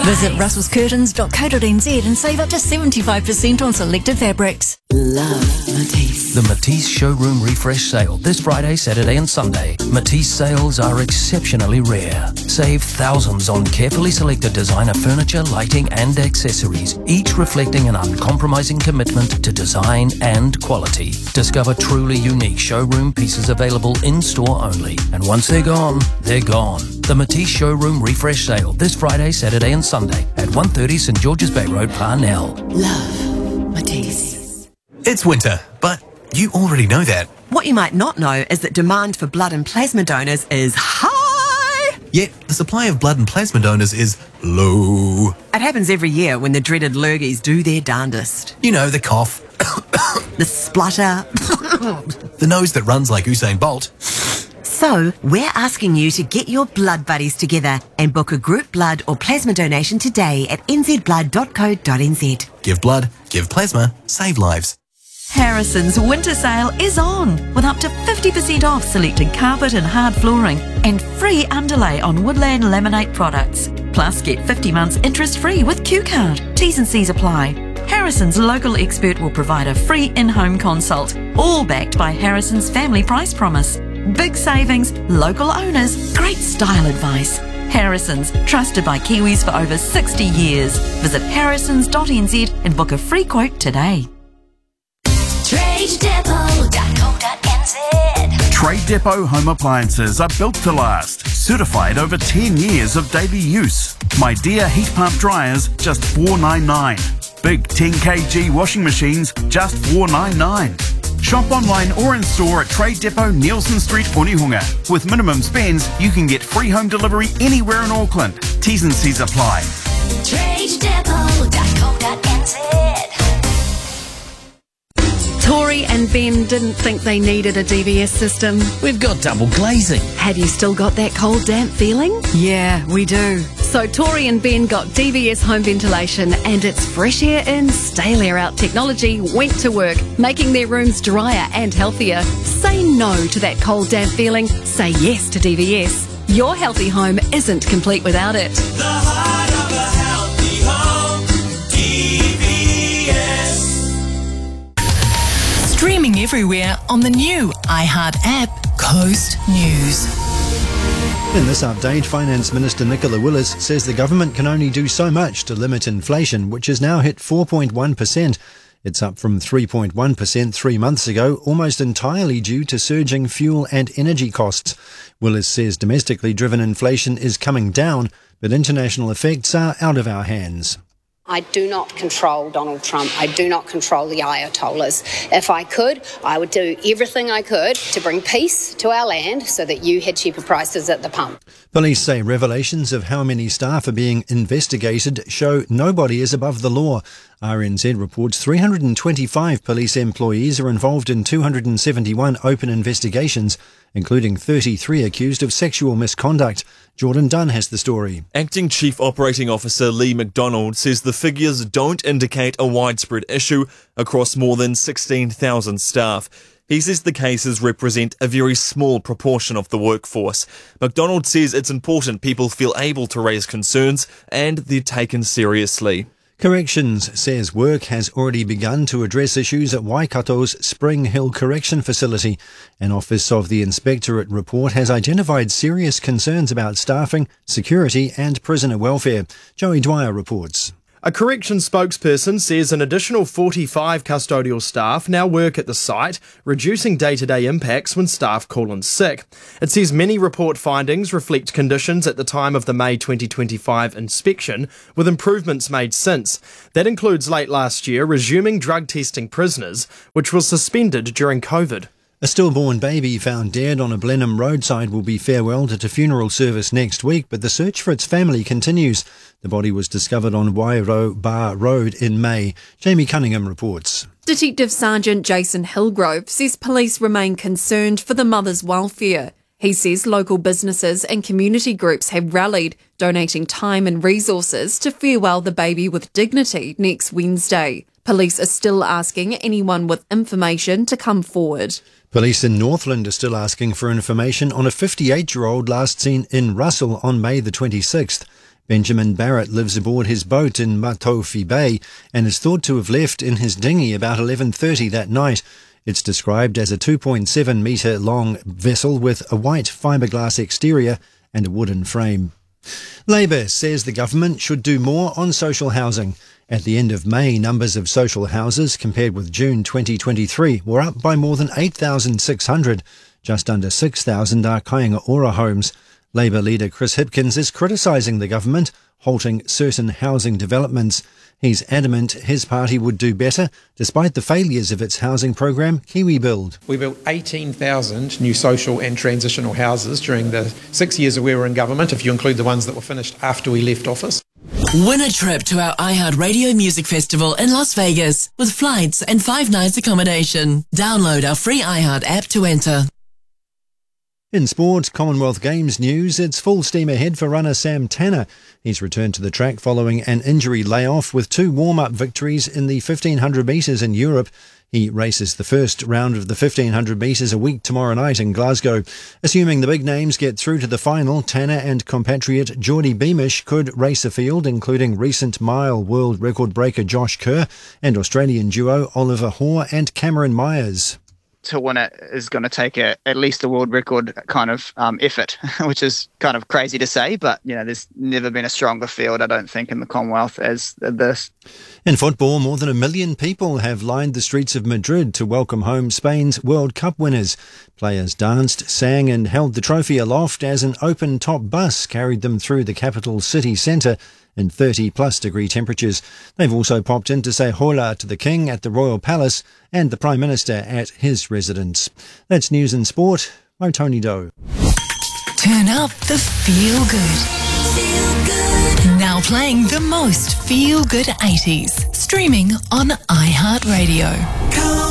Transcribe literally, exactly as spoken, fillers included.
Visit russels curtains dot co dot n z and save up to seventy-five percent on selected fabrics. Love Matisse. The Matisse Showroom Refresh Sale this Friday, Saturday and Sunday. Matisse sales are exceptionally rare. Save thousands on carefully selected designer furniture, lighting and accessories, each reflecting an uncompromising commitment to design and quality. Discover truly unique showroom pieces available in-store only. And once they're gone, they're gone. The Matisse Showroom Refresh Sale this Friday, Saturday and Sunday at one thirty St George's Bay Road, Parnell. Love Matisse. It's winter, but you already know that. What you might not know is that demand for blood and plasma donors is high. Yet the supply of blood and plasma donors is low. It happens every year when the dreaded lurgies do their darndest. You know, the cough, The splutter. the nose that runs like Usain Bolt. So, we're asking you to get your blood buddies together and book a group blood or plasma donation today at n z blood dot co dot n z. Give blood, give plasma, save lives. Harrison's winter sale is on with up to fifty percent off selected carpet and hard flooring and free underlay on Woodland Laminate products. Plus, get fifty months interest-free with Q Card. T's and C's apply. Harrison's local expert will provide a free in-home consult, all backed by Harrison's family price promise. Big savings, local owners, great style advice. Harrison's, trusted by Kiwis for over sixty years. Visit harrisons dot n z and book a free quote today. trade depot dot co dot n z. Trade Depot home appliances are built to last. Certified over ten years of daily use. My Dear heat pump dryers, just four ninety-nine. Big ten kilogram washing machines, just four ninety-nine. Shop online or in store at Trade Depot, Nielsen Street, Onehunga. With minimum spends, you can get free home delivery anywhere in Auckland. T's and C's apply. trade depot dot co dot n z. Tori and Ben didn't think they needed a D V S system. We've got double glazing. Have you still got that cold, damp feeling? Yeah, we do. So Tori and Ben got D V S home ventilation, and its fresh air in, stale air out technology went to work, making their rooms drier and healthier. Say no to that cold, damp feeling. Say yes to D V S. Your healthy home isn't complete without it. The heart of a healthy home, D V S. Streaming everywhere on the new iHeart app, Coast News. In this update, Finance Minister Nicola Willis says the government can only do so much to limit inflation, which has now hit four point one percent. It's up from three point one percent three months ago, almost entirely due to surging fuel and energy costs. Willis says domestically driven inflation is coming down, but international effects are out of our hands. I do not control Donald Trump. I do not control the Ayatollahs. If I could, I would do everything I could to bring peace to our land so that you had cheaper prices at the pump. Police say revelations of how many staff are being investigated show nobody is above the law. R N Z reports three hundred twenty-five police employees are involved in two hundred seventy-one open investigations, including thirty-three accused of sexual misconduct. Jordan Dunn has the story. Acting Chief Operating Officer Lee McDonald says the figures don't indicate a widespread issue across more than sixteen thousand staff. He says the cases represent a very small proportion of the workforce. McDonald says it's important people feel able to raise concerns and they're taken seriously. Corrections says work has already begun to address issues at Waikato's Spring Hill Correction Facility. An Office of the Inspectorate report has identified serious concerns about staffing, security and prisoner welfare. Joey Dwyer reports. A corrections spokesperson says an additional forty-five custodial staff now work at the site, reducing day-to-day impacts when staff call in sick. It says many report findings reflect conditions at the time of the May twenty twenty-five inspection, with improvements made since. That includes late last year resuming drug testing prisoners, which was suspended during COVID. A stillborn baby found dead on a Blenheim roadside will be farewelled at a funeral service next week, but the search for its family continues. The body was discovered on Wairo Bar Road in May. Jamie Cunningham reports. Detective Sergeant Jason Hillgrove says police remain concerned for the mother's welfare. He says local businesses and community groups have rallied, donating time and resources to farewell the baby with dignity next Wednesday. Police are still asking anyone with information to come forward. Police in Northland are still asking for information on a fifty-eight-year-old last seen in Russell on May the twenty-sixth. Benjamin Barrett lives aboard his boat in Matofi Bay and is thought to have left in his dinghy about eleven thirty that night. It's described as a two point seven metre long vessel with a white fiberglass exterior and a wooden frame. Labour says the government should do more on social housing. At the end of May, numbers of social houses compared with June twenty twenty-three were up by more than eight thousand six hundred. Just under six thousand are Kainga Ora homes. Labour leader Chris Hipkins is criticising the government, halting certain housing developments. He's adamant his party would do better, despite the failures of its housing program, Kiwi Build. We built eighteen thousand new social and transitional houses during the six years that we were in government, if you include the ones that were finished after we left office. Win a trip to our iHeartRadio Music Festival in Las Vegas with flights and five nights accommodation. Download our free iHeart app to enter. In sport, Commonwealth Games news, it's full steam ahead for runner Sam Tanner. He's returned to the track following an injury layoff with two warm-up victories in the fifteen hundred metres in Europe. He races the first round of the fifteen hundred metres a week tomorrow night in Glasgow. Assuming the big names get through to the final, Tanner and compatriot Geordie Beamish could race a field, including recent mile world record breaker Josh Kerr and Australian duo Oliver Hoare and Cameron Myers. To win it is going to take a, at least a world record kind of um, effort, which is kind of crazy to say, but you know, there's never been a stronger field, I don't think, in the Commonwealth as this. In football, more than a million people have lined the streets of Madrid to welcome home Spain's World Cup winners. Players danced, sang and held the trophy aloft as an open-top bus carried them through the capital city centre in thirty plus degree temperatures. They've also popped in to say hola to the King at the Royal Palace and the Prime Minister at his residence. That's news and sport. I'm Tony Doe. Turn up the feel good. Feel good. Now playing the most feel good eighties. Streaming on iHeartRadio.